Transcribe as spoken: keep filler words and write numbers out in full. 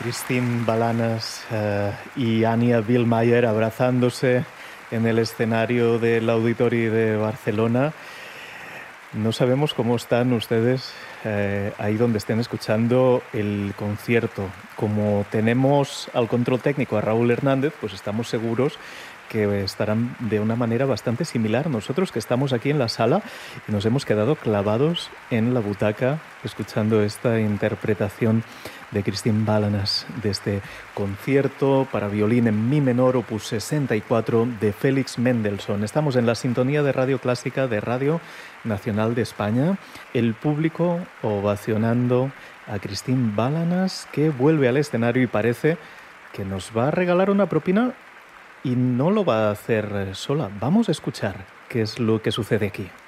Christine Balanas uh, y Anya Billmayer abrazándose en el escenario del Auditori de Barcelona. No sabemos cómo están ustedes eh, ahí donde estén escuchando el concierto. Como tenemos al control técnico a Raúl Hernández, pues estamos seguros que estarán de una manera bastante similar. Nosotros que estamos aquí en la sala y nos hemos quedado clavados en la butaca escuchando esta interpretación de Christine Balanas de este concierto para violín en mi menor opus sesenta y cuatro de Félix Mendelssohn. Estamos en la sintonía de Radio Clásica de Radio Nacional de España. El público ovacionando a Christine Balanas, que vuelve al escenario y parece que nos va a regalar una propina. Y no lo va a hacer sola. Vamos a escuchar qué es lo que sucede aquí.